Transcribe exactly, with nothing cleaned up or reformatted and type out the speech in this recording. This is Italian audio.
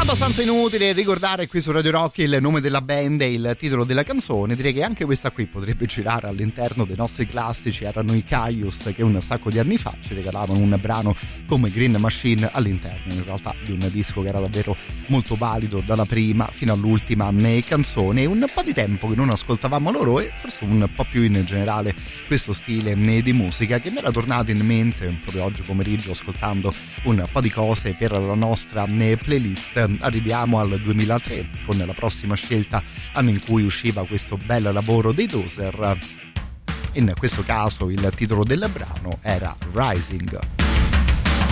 Abbastanza inutile ricordare qui su Radio Rock il nome della band e il titolo della canzone. Direi che anche questa qui potrebbe girare all'interno dei nostri classici. Erano i Caius che un sacco di anni fa ci regalavano un brano come Green Machine all'interno in realtà di un disco che era davvero molto valido dalla prima fino all'ultima canzone. Un po' di tempo che non ascoltavamo loro e forse un po' più in generale questo stile di musica che mi era tornato in mente proprio oggi pomeriggio ascoltando un po' di cose per la nostra playlist. Arriviamo al duemilatré con la prossima scelta, anno in cui usciva questo bel lavoro dei Dozer. In questo caso il titolo del brano era Rising.